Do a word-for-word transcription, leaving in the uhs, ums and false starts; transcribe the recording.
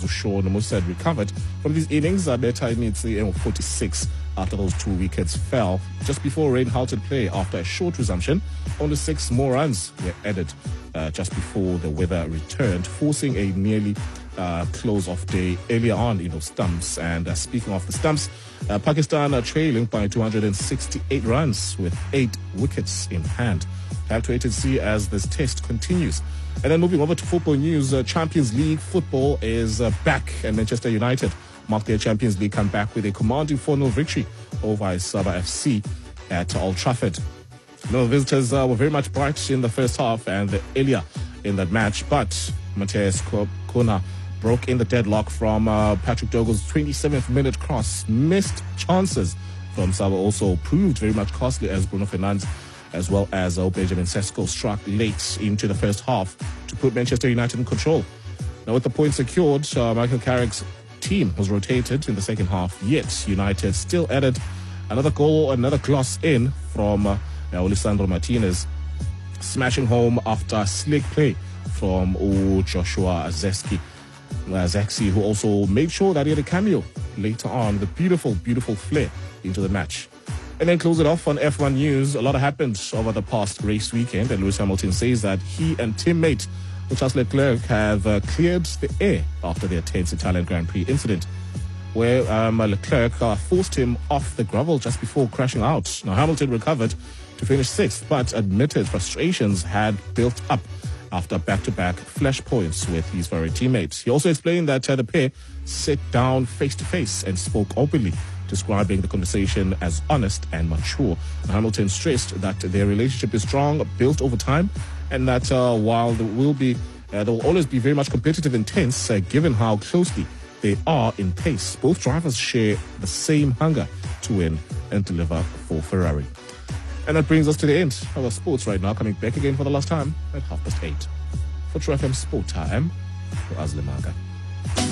Sean Musa had recovered from these innings. Beta Initsi forty-six after those two wickets fell just before rain halted play. After a short resumption, only six more runs were added uh, just before the weather returned, forcing a nearly uh, close-off day earlier on in those stumps. And uh, speaking of the stumps, uh, Pakistan are trailing by two hundred sixty-eight runs with eight wickets in hand. Have to wait and see as this test continues. And then moving over to football news, uh, Champions League football is uh, back, and Manchester United marked their Champions League comeback with a commanding four nil victory over Sabah F C at Old Trafford. The visitors uh, were very much bright in the first half and earlier in that match, but Matthias Cunha broke in the deadlock from uh, Patrick Douglas' twenty-seventh minute cross. Missed chances from Sabah also proved very much costly as Bruno Fernandes as well as uh, Benjamin Sesko struck late into the first half to put Manchester United in control. Now, with the points secured, uh, Michael Carrick's team was rotated in the second half, yet United still added another goal, another gloss in from uh, Lisandro Martinez, smashing home after slick play from uh, Joshua Zexi, uh, Zexi, who also made sure that he had a cameo later on, the beautiful, beautiful flair into the match. And then close it off on F one News. A lot happened over the past race weekend, and Lewis Hamilton says that he and teammate Charles Leclerc have uh, cleared the air after their tense Italian Grand Prix incident, where um, Leclerc uh, forced him off the gravel just before crashing out. Now, Hamilton recovered to finish sixth, but admitted frustrations had built up after back-to-back flash points with his very teammates. He also explained that uh, the pair sat down face-to-face and spoke openly, describing the conversation as honest and mature. Hamilton stressed that their relationship is strong, built over time, and that uh, while there will be, uh, there will always be very much competitive and tense, uh, given how closely they are in pace, both drivers share the same hunger to win and deliver for Ferrari. And that brings us to the end of our sports right now, coming back again for the last time at half past eight. For True F M Sport Time, for Azle Maga.